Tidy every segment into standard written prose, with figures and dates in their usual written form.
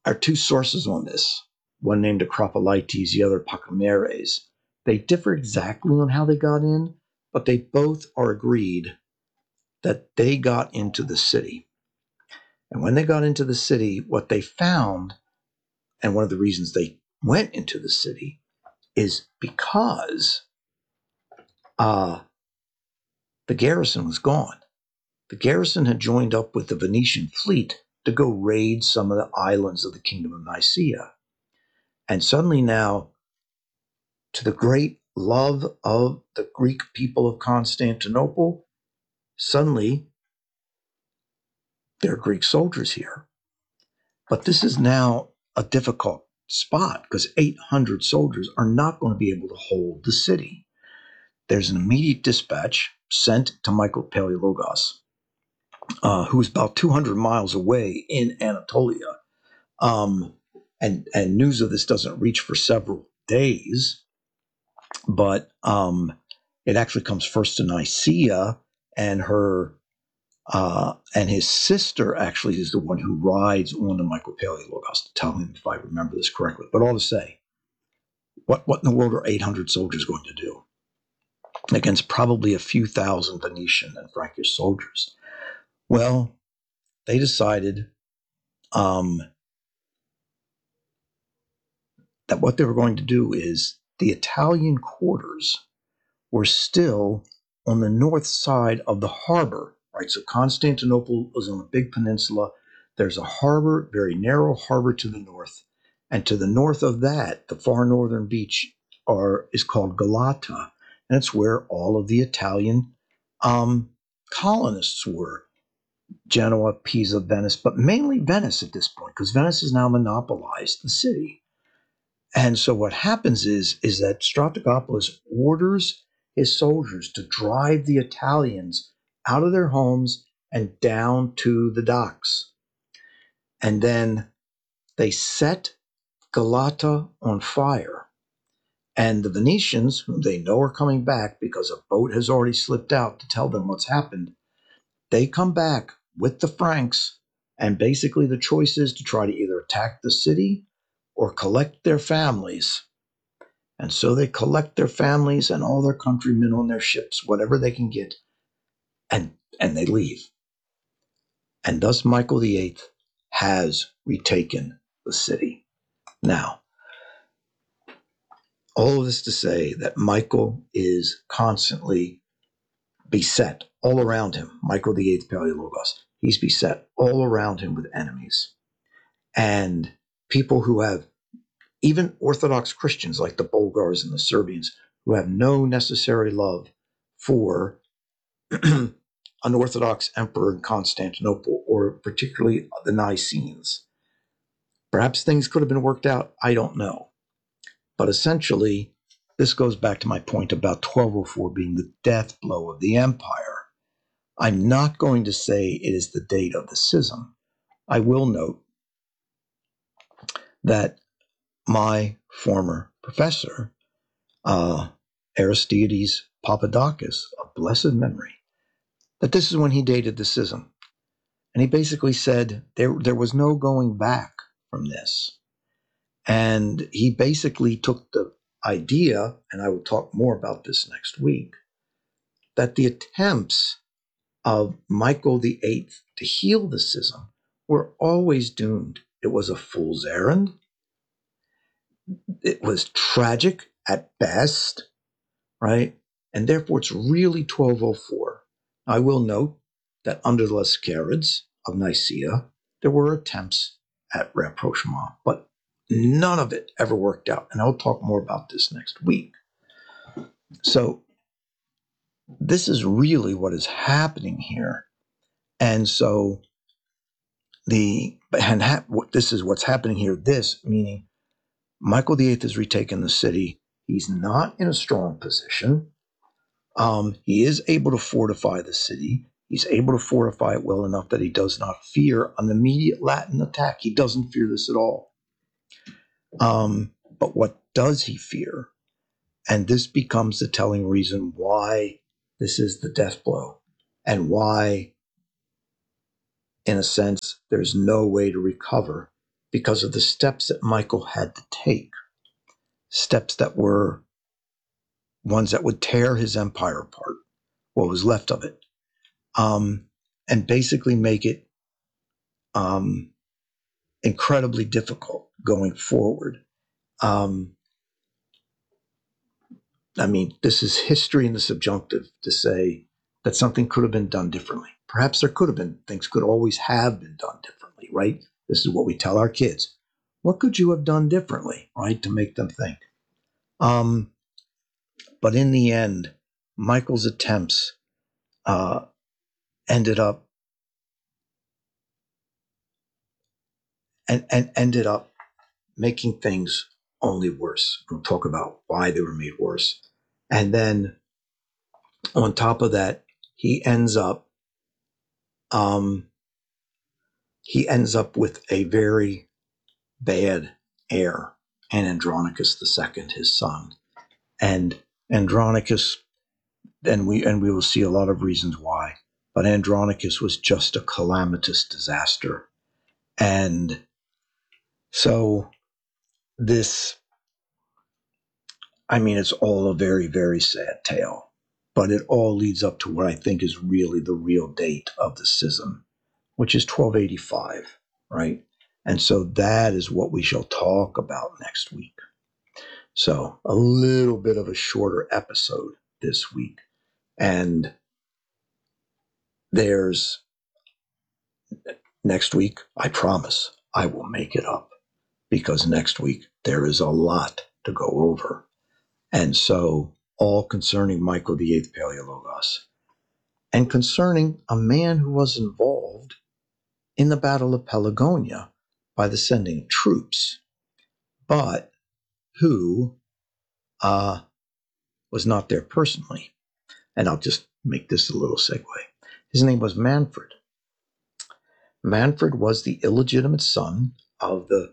are two sources on this, one named Acropolites, the other Pachymeres. They differ exactly on how they got in, but they both are agreed that they got into the city. And when they got into the city, what they found, and one of the reasons they went into the city, is because the garrison was gone. The garrison had joined up with the Venetian fleet to go raid some of the islands of the Kingdom of Nicaea. And suddenly now, to the great love of the Greek people of Constantinople, suddenly there are Greek soldiers here. But this is now a difficult spot because 800 soldiers are not going to be able to hold the city. There's an immediate dispatch sent to Michael Paleologos, who is about 200 miles away in Anatolia. And news of this doesn't reach for several days, but it actually comes first to Nicaea, and and his sister actually is the one who rides on to Michael Paleologos to tell him, if I remember this correctly. But all to say, what in the world are 800 soldiers going to do against probably a few thousand Venetian and Frankish soldiers? Well, they decided that what they were going to do is the Italian quarters were still on the north side of the harbor, right? So Constantinople was on a big peninsula. There's a harbor, very narrow harbor to the north. And to the north of that, the far northern beach is called Galata. And it's where all of the Italian colonists were. Genoa, Pisa, Venice, but mainly Venice at this point, because Venice has now monopolized the city. And so what happens is that Stratogopolis orders his soldiers to drive the Italians out of their homes and down to the docks. And then they set Galata on fire. And the Venetians, whom they know are coming back because a boat has already slipped out to tell them what's happened, they come back with the Franks. And basically the choice is to try to either attack the city or collect their families. And so they collect their families and all their countrymen on their ships, whatever they can get, and they leave. And thus Michael VIII has retaken the city. Now, all of this to say that Michael is constantly beset all around him. Michael VIII Paleologos, he's beset all around him with enemies. And people who have, even Orthodox Christians like the Bulgars and the Serbians, who have no necessary love for an Orthodox emperor in Constantinople, or particularly the Nicenes. Perhaps things could have been worked out. I don't know. But essentially, this goes back to my point about 1204 being the death blow of the empire. I'm not going to say it is the date of the schism. I will note that my former professor, Aristides Papadakis, of blessed memory, that this is when he dated the schism. And he basically said there was no going back from this. And he basically took the idea, and I will talk more about this next week, that the attempts of Michael VIII to heal the schism were always doomed. It was a fool's errand. It was tragic at best, right? And therefore, it's really 1204. I will note that under the Lascarids of Nicaea, there were attempts at rapprochement, but none of it ever worked out. And I'll talk more about this next week. So this is really what is happening here. And so this is what's happening here. This meaning Michael VIII has retaken the city. He's not in a strong position. He is able to fortify the city. He's able to fortify it well enough that he does not fear an immediate Latin attack. He doesn't fear this at all. But what does he fear? And this becomes the telling reason why this is the death blow, and why, in a sense, there's no way to recover, because of the steps that Michael had to take, steps that were ones that would tear his empire apart, what was left of it, and basically make it incredibly difficult going forward. I mean, this is history in the subjunctive to say that something could have been done differently. Perhaps there could have been, things could always have been done differently, right? This is what we tell our kids. What could you have done differently, right, to make them think? But in the end, Michael's attempts ended up ended up making things only worse. We'll talk about why they were made worse. And then on top of that, he ends up with a very bad heir, and Andronicus II, his son. And Andronicus, and we will see a lot of reasons why, but Andronicus was just a calamitous disaster. And so this, I mean, it's all a very, very sad tale, but it all leads up to what I think is really the real date of the schism, which is 1285, right? And so that is what we shall talk about next week. So a little bit of a shorter episode this week. And there's next week, I promise I will make it up, because next week there is a lot to go over. And so all concerning Michael VIII Paleologos, and concerning a man who was involved in the Battle of Pelagonia by the sending of troops, but who was not there personally. And I'll just make this a little segue. His name was Manfred. Manfred was the illegitimate son of the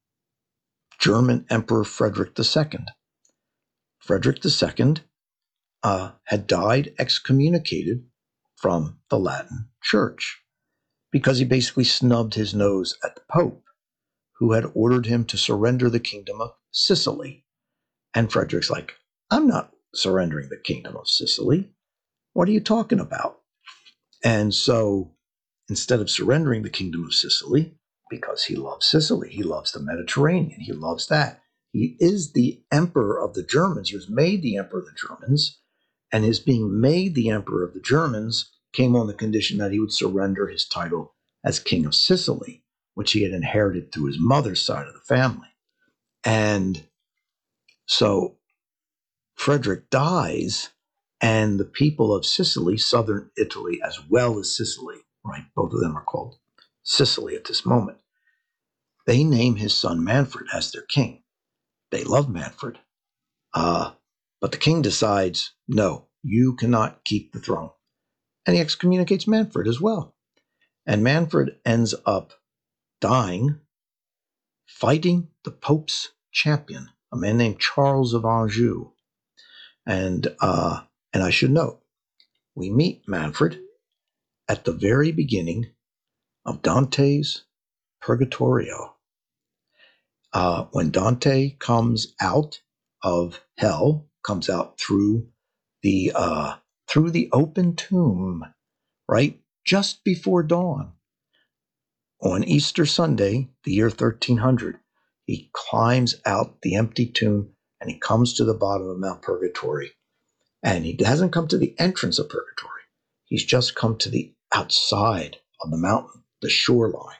German Emperor Frederick II. Frederick II had died excommunicated from the Latin Church because he basically snubbed his nose at the Pope, who had ordered him to surrender the kingdom of Sicily. And Frederick's like, I'm not surrendering the kingdom of Sicily. What are you talking about? And so instead of surrendering the kingdom of Sicily, because he loves Sicily, he loves the Mediterranean, he loves that. He is the emperor of the Germans. He was made the emperor of the Germans, and his being made the emperor of the Germans came on the condition that he would surrender his title as king of Sicily, which he had inherited through his mother's side of the family. And so Frederick dies, and the people of Sicily, southern Italy as well as Sicily, right? Both of them are called Sicily at this moment. They name his son Manfred as their king. They love Manfred. But the king decides, no, you cannot keep the throne. And he excommunicates Manfred as well. And Manfred ends up dying fighting the Pope's champion, a man named Charles of Anjou. And I should note, we meet Manfred at the very beginning of Dante's Purgatorio. When Dante comes out of hell, comes out through the open tomb, right just before dawn, on Easter Sunday, the year 1300, he climbs out the empty tomb and he comes to the bottom of Mount Purgatory. And he hasn't come to the entrance of Purgatory. He's just come to the outside of the mountain, the shoreline.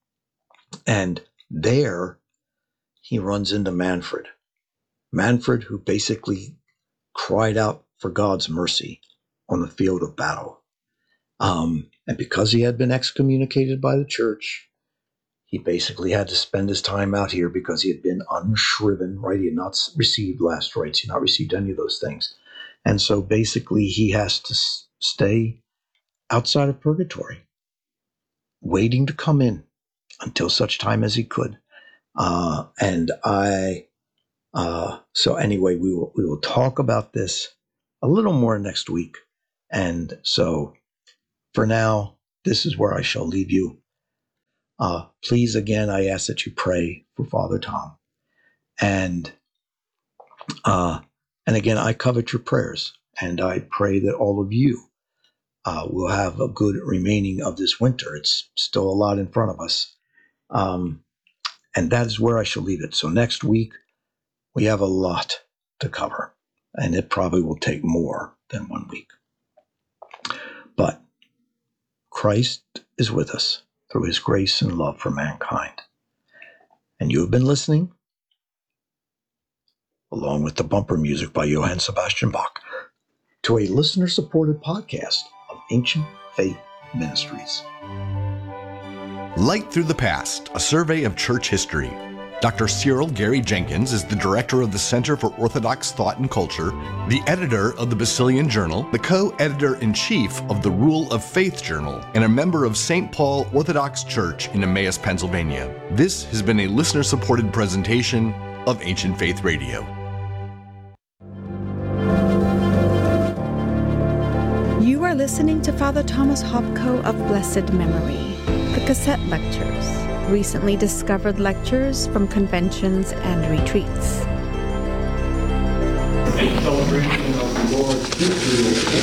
And there he runs into Manfred. Manfred, who basically cried out for God's mercy on the field of battle. And because he had been excommunicated by the church, he basically had to spend his time out here because he had been unshriven, right? He had not received last rites. He had not received any of those things. And so basically he has to stay outside of purgatory, waiting to come in until such time as he could. So anyway, we will talk about this a little more next week. And so for now, this is where I shall leave you. Please, again, I ask that you pray for Father Tom. And again, I covet your prayers, and I pray that all of you will have a good remaining of this winter. It's still a lot in front of us. And that is where I shall leave it. So next week, we have a lot to cover, and it probably will take more than 1 week. But Christ is with us through his grace and love for mankind. And you have been listening, along with the bumper music by Johann Sebastian Bach, to a listener-supported podcast of Ancient Faith Ministries. Light Through the Past, a survey of church history. Dr. Cyril Gary Jenkins is the director of the Center for Orthodox Thought and Culture, the editor of the Basilian Journal, the co-editor-in-chief of the Rule of Faith Journal, and a member of St. Paul Orthodox Church in Emmaus, Pennsylvania. This has been a listener-supported presentation of Ancient Faith Radio. You are listening to Father Thomas Hopko of blessed memory, the cassette lectures, recently discovered lectures from conventions and retreats. A celebration of the Lord's Eucharist.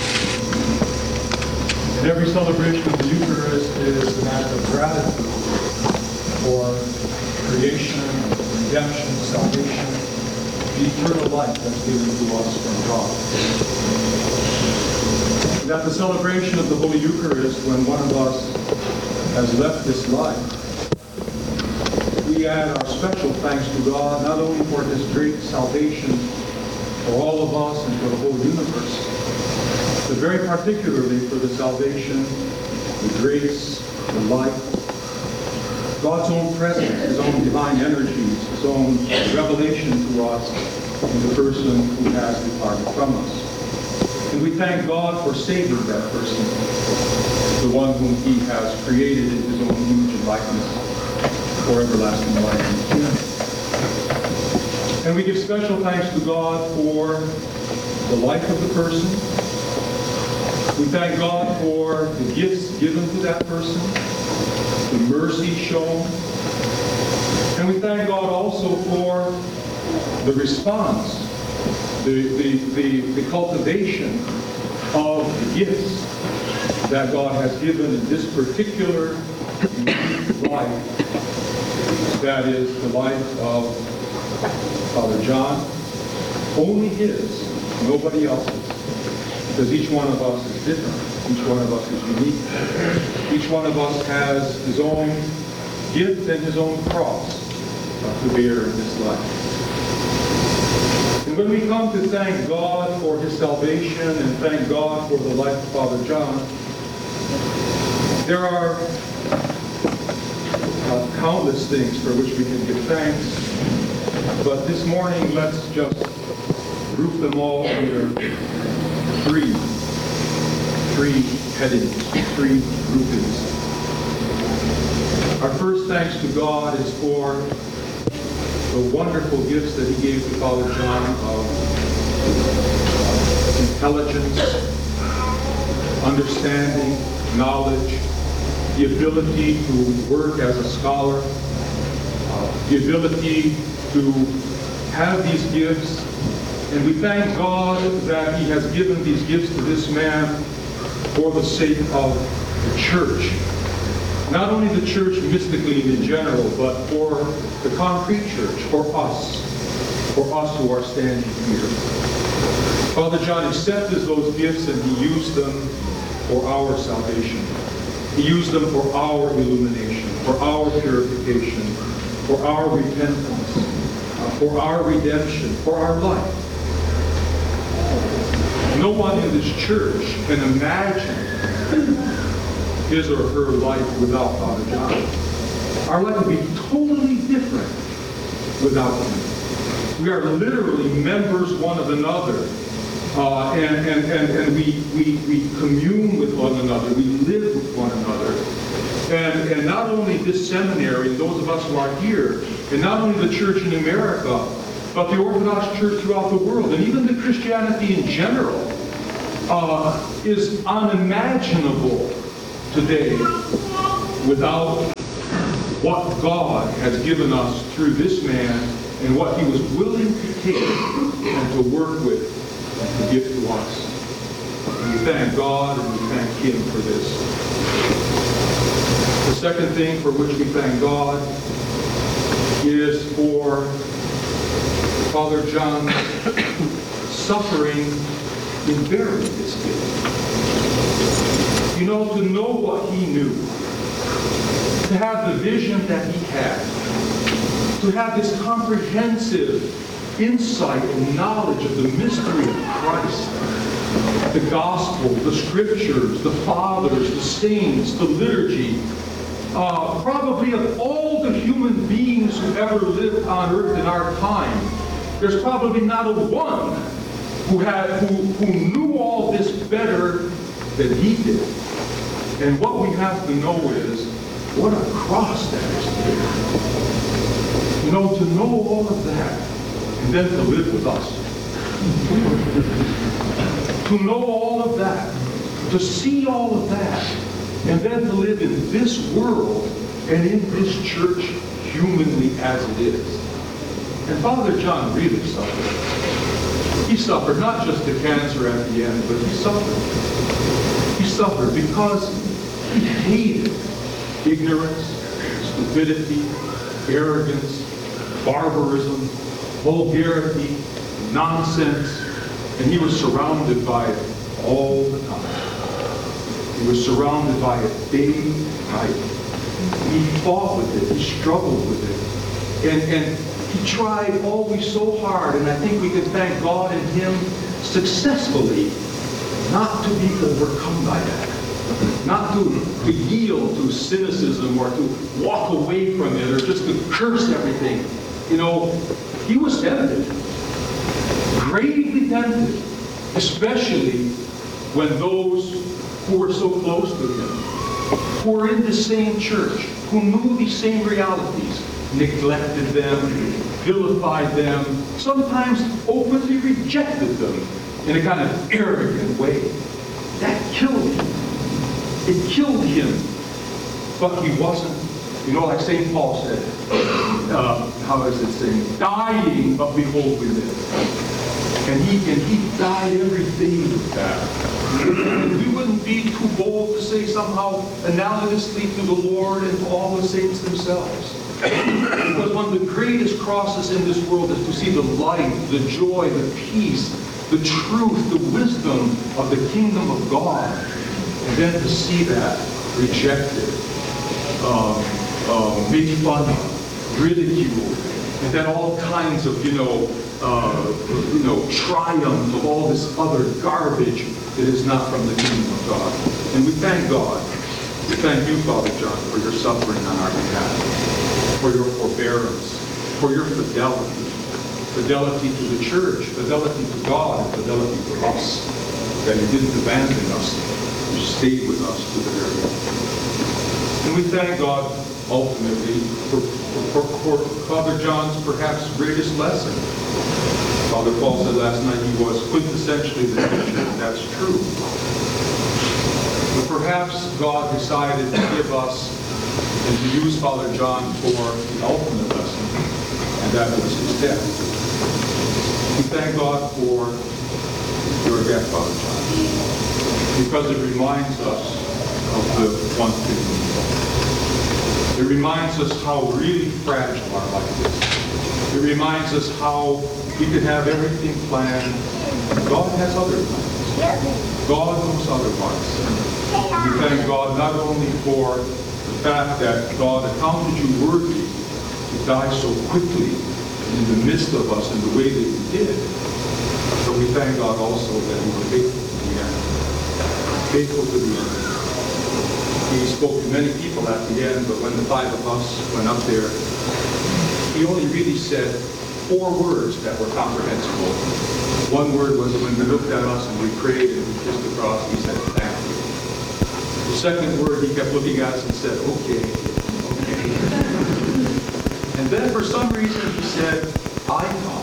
And every celebration of the Eucharist is an act of gratitude for creation, redemption, salvation, the eternal life that's given to us from God. And at the celebration of the Holy Eucharist, when one of us has left this life, we add our special thanks to God, not only for his great salvation for all of us and for the whole universe, but very particularly for the salvation, the grace, the life, God's own presence, his own divine energies, his own revelation to us in the person who has departed from us. And we thank God for saving that person, the one whom he has created in his own image and likeness, for everlasting life in him. And we give special thanks to God for the life of the person. We thank God for the gifts given to that person, the mercy shown. And we thank God also for the response, the cultivation of the gifts that God has given in this particular life. That is the life of Father John, only his, nobody else's. Because each one of us is different. Each one of us is unique. Each one of us has his own gift and his own cross to bear in this life. And when we come to thank God for his salvation and thank God for the life of Father John, there are countless things for which we can give thanks. But this morning, let's just group them all under three headings, three groupings. Our first thanks to God is for the wonderful gifts that he gave to Father John of intelligence, understanding, knowledge, the ability to work as a scholar, the ability to have these gifts. And we thank God that he has given these gifts to this man for the sake of the church. Not only the church mystically in general, but for the concrete church, for us who are standing here. Father John accepted those gifts and he used them for our salvation. He used them for our illumination, for our purification, for our repentance, for our redemption, for our life. No one in this church can imagine his or her life without Father John. Our life would be totally different without him. We are literally members one of another. And we commune with one another. We live with one another. And not only this seminary, and those of us who are here, and not only the church in America, but the Orthodox Church throughout the world, and even the Christianity in general, is unimaginable today without what God has given us through this man and what he was willing to take and to work with and to give to us. And we thank God and we thank him for this. The second thing for which we thank God is for Father John's suffering in bearing this gift. You know, to know what he knew, to have the vision that he had, to have this comprehensive insight and knowledge of the mystery of Christ, the gospel, the scriptures, the fathers, the saints, the liturgy, probably of all the human beings who ever lived on earth in our time, there's probably not a one who knew all this better than he did. And what we have to know is what a cross that is to bear. You know, to know all of that and then to live with us. To know all of that, to see all of that, and then to live in this world and in this church humanly as it is. And Father John really suffered. He suffered not just the cancer at the end, but he suffered. He suffered because he hated ignorance, stupidity, arrogance, barbarism, vulgarity, nonsense, and he was surrounded by it all the time. He was surrounded by it day and night. He fought with it, he struggled with it, and he tried always so hard, and I think we can thank God and him successfully not to be overcome by that. Not to yield to cynicism or to walk away from it or just to curse everything. You know, he was tempted, gravely tempted, especially when those who were so close to him, who were in the same church, who knew these same realities, neglected them, vilified them, sometimes openly rejected them in a kind of arrogant way. That killed him. It killed him. But he wasn't, you know, like St. Paul said, how is it saying? Dying, but behold, we live. And he died every day with that. And we wouldn't be too bold to say somehow analogously to the Lord and to all the saints themselves. Because one of the greatest crosses in this world is to see the light, the joy, the peace, the truth, the wisdom of the kingdom of God. And then to see that rejected, made fun of, ridiculed, and then all kinds of, triumph of all this other garbage that is not from the kingdom of God. And we thank God. We thank you, Father John, for your suffering on our behalf, for your forbearance, for your fidelity. Fidelity to the church, fidelity to God, and fidelity to us. That you didn't abandon us. You stayed with us to the very end. And we thank God, ultimately, for Father John's perhaps greatest lesson. Father Paul said last night he was quintessentially the teacher, and that's true. But perhaps God decided to give us and to use Father John for the ultimate lesson, and that was his death. We thank God for your death, Father John, because it reminds us of the one thing. It reminds us how really fragile our life is. It reminds us how we can have everything planned. God has other plans. God knows otherwise. And we thank God not only for the fact that God accounted you worthy to die so quickly in the midst of us in the way that you did, but we thank God also that you were faithful to the end. Faithful to the end. He spoke to many people at the end, but when the five of us went up there, he only really said 4 words that were comprehensible. One word was when he looked at us and we prayed and we kissed the cross, he said, thank you. The second word, he kept looking at us and said, okay. And then for some reason he said, I know.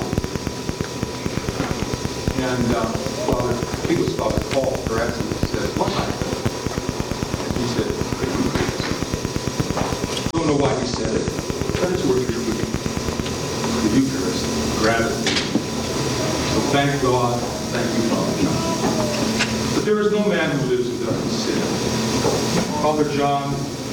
And Father, I think it was Father Paul, perhaps he said, what I know. And he said, so don't know why he said it, but it's worth repeating. The Eucharist, gratitude. So thank God, thank you, Father John. But there is no man who lives who doesn't sin. Father John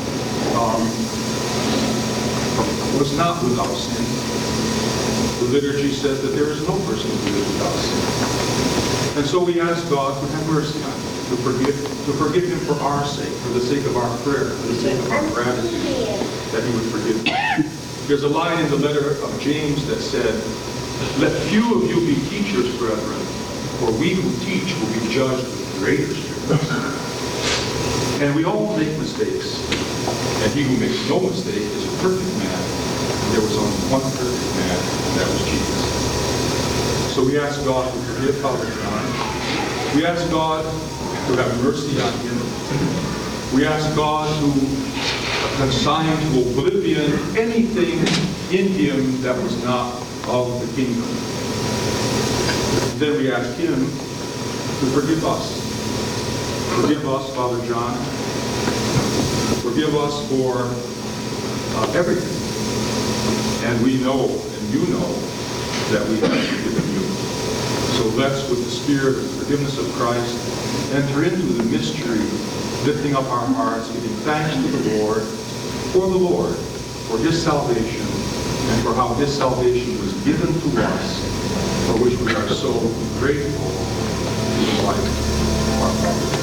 was not without sin. The liturgy says that there is no person who lives without sin. And so we ask God to have mercy on him, to forgive him for our sake, for the sake of our prayer, for the sake of our gratitude, that he would forgive him. There's a line in the letter of James that said, "Let few of you be teachers, brethren, for we who teach will be judged with greater strictness." And we all make mistakes. And he who makes no mistake is a perfect man. There was only one perfect man, and that was Jesus. So we ask God to forgive Father John. We ask God to have mercy on him. We ask God to consign to oblivion anything in him that was not of the kingdom. Then we ask him to forgive us. Forgive us, Father John. Forgive us for everything. And we know, and you know, that we have forgiven you. So let's, with the spirit of forgiveness of Christ, enter into the mystery, lifting up our hearts, giving thanks to the Lord, for his salvation, and for how his salvation was given to us, for which we are so grateful to the life of our Father.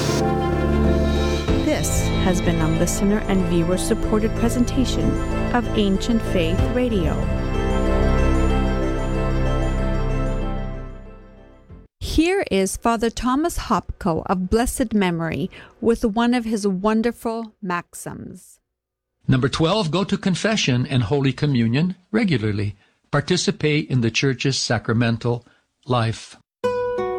This has been a listener and viewer-supported presentation of Ancient Faith Radio. Here is Father Thomas Hopko of blessed memory with one of his wonderful maxims. Number 12, go to confession and Holy Communion regularly. Participate in the Church's sacramental life.